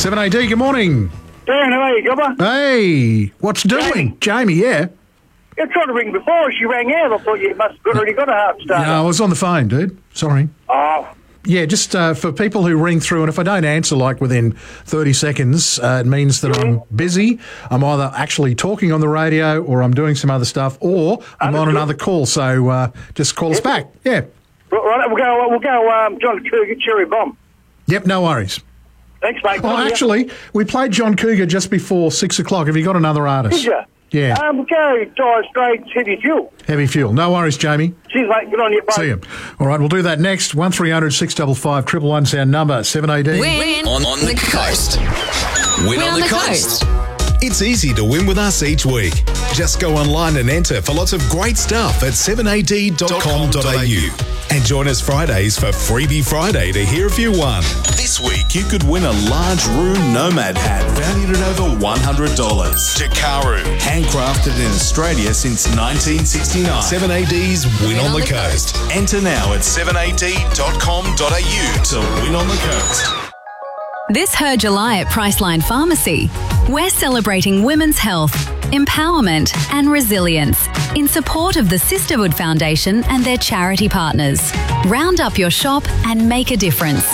7AD, good morning. Dan, how are you, Gubba? Hey, what's doing? Jamie, yeah. I tried to ring before. She rang out. I thought you must have already got a heart starter. No, I was on the phone, dude. Sorry. Oh, Yeah, just for people who ring through, and if I don't answer like within 30 seconds, it means that I'm busy. I'm either actually talking on the radio or I'm doing some other stuff or I'm on another call. So just call us back. Yeah. right, we'll go John Cougar, Cherry Bomb. Yep, no worries. Thanks, mate. Oh, actually, we played John Cougar just before 6 o'clock. Have you got another artist? Did you? Yeah. We'll go Dire Straits, Heavy Fuel. Heavy Fuel. No worries, Jamie. Cheers, mate. Good on you, bye. See you. All right, we'll do that next. 1300 655 111's our number. 7AD. Win on the coast. Win on the coast. It's easy to win with us each week. Just go online and enter for lots of great stuff at 7ad.com.au. And join us Fridays for Freebie Friday to hear if you won. This week, you could win a large Room Nomad hat valued at over $100. Jakaru, handcrafted in Australia since 1969. 7AD's Win on the Coast. Enter now at 7ad.com.au to win on the coast. This Her July at Priceline Pharmacy. We're celebrating women's health, empowerment and resilience in support of the Sisterhood Foundation and their charity partners. Round up your shop and make a difference.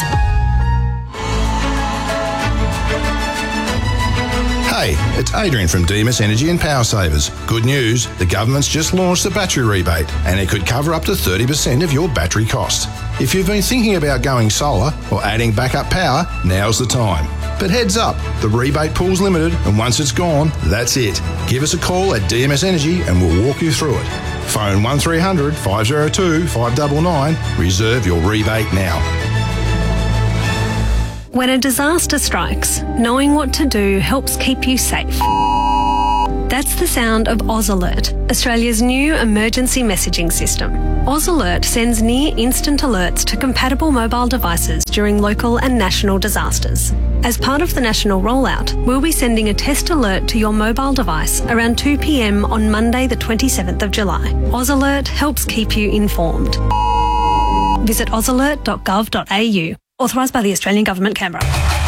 Hey, it's Adrian from Demas Energy and Power Savers. Good news, the government's just launched the battery rebate and it could cover up to 30% of your battery cost. If you've been thinking about going solar or adding backup power, now's the time. But heads up, the rebate pool's limited and once it's gone, that's it. Give us a call at DMS Energy and we'll walk you through it. Phone 1300 502 599. Reserve your rebate now. When a disaster strikes, knowing what to do helps keep you safe. That's the sound of Oz Alert, Australia's new emergency messaging system. Oz Alert sends near-instant alerts to compatible mobile devices during local and national disasters. As part of the national rollout, we'll be sending a test alert to your mobile device around 2 p.m. on Monday the 27th of July. Oz Alert helps keep you informed. Visit ozalert.gov.au. Authorised by the Australian Government, Canberra.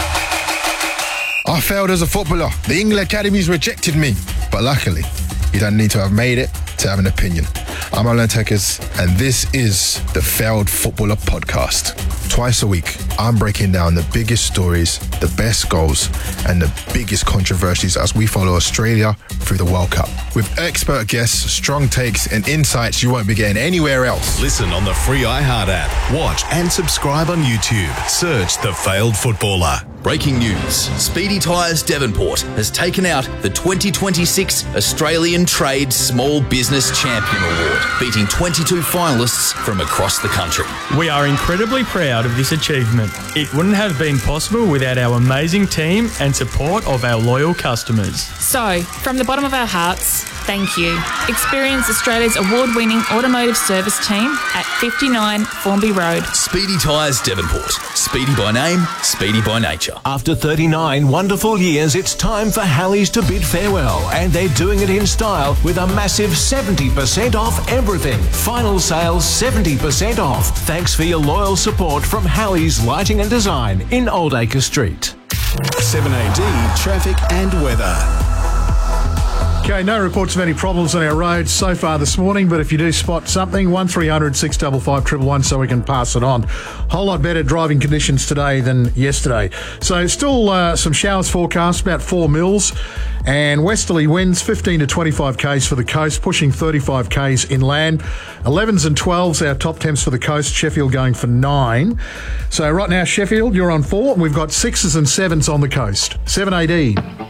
I failed as a footballer. The England Academies rejected me. But luckily, you don't need to have made it to have an opinion. I'm Alan Tekers, and this is the Failed Footballer Podcast. Twice a week, I'm breaking down the biggest stories, the best goals, and the biggest controversies as we follow Australia through the World Cup. With expert guests, strong takes, and insights you won't be getting anywhere else. Listen on the free iHeart app. Watch and subscribe on YouTube. Search The Failed Footballer. Breaking news. Speedy Tyres Devonport has taken out the 2026 Australian Trade Small Business Champion Award, beating 22 finalists from across the country. We are incredibly proud of this achievement. It wouldn't have been possible without our amazing team and support of our loyal customers. So, from the bottom of our hearts, thank you. Experience Australia's award-winning automotive service team at 59 Formby Road. Speedy Tyres Devonport. Speedy by name, speedy by nature. After 39 wonderful years, it's time for Halley's to bid farewell, and they're doing it in style with a massive 70% off everything. Final sales 70% off. Thanks for your loyal support from Halley's Lighting and Design in Oldacre Street. 7AD Traffic and Weather. Okay, no reports of any problems on our roads so far this morning, but if you do spot something, 1300 655 111 so we can pass it on. Whole lot better driving conditions today than yesterday. So still some showers forecast, about 4 mils, and westerly winds 15 to 25 k's for the coast, pushing 35 k's inland. 11s and 12s, our top temps for the coast, Sheffield going for 9. So right now, Sheffield, you're on 4, and we've got 6s and 7s on the coast. 7AD.